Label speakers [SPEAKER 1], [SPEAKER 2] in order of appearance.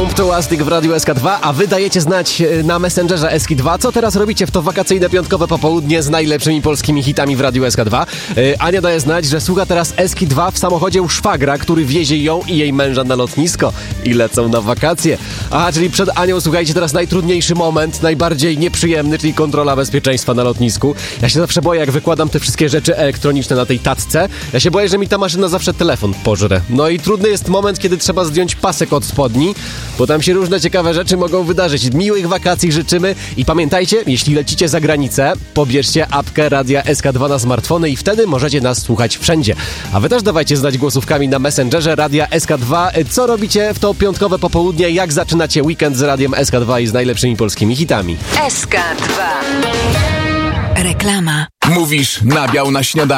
[SPEAKER 1] Tołastik w Radiu SK2, a wy dajecie znać na Messengerze SK2, co teraz robicie w to wakacyjne piątkowe popołudnie z najlepszymi polskimi hitami w Radiu SK2. Ania daje znać, że słucha teraz SK2 w samochodzie u szwagra, który wiezie ją i jej męża na lotnisko i lecą na wakacje. Aha, czyli przed Anią, słuchajcie, teraz najtrudniejszy moment, najbardziej nieprzyjemny, czyli kontrola bezpieczeństwa na lotnisku. Ja się zawsze boję, jak wykładam te wszystkie rzeczy elektroniczne na tej tacce. Ja się boję, że mi ta maszyna zawsze telefon pożre. No i trudny jest moment, kiedy trzeba zdjąć pasek od spodni, bo tam się różne ciekawe rzeczy mogą wydarzyć. Miłych wakacji życzymy i pamiętajcie, jeśli lecicie za granicę, pobierzcie apkę Radia SK2 na smartfony i wtedy możecie nas słuchać wszędzie. A wy też dawajcie znać głosówkami na Messengerze Radia SK2, co robicie w to piątkowe popołudnie, jak zaczynacie weekend z Radiem SK2 i z najlepszymi polskimi hitami.
[SPEAKER 2] SK2. Reklama.
[SPEAKER 3] Mówisz nabiał na śniadanie?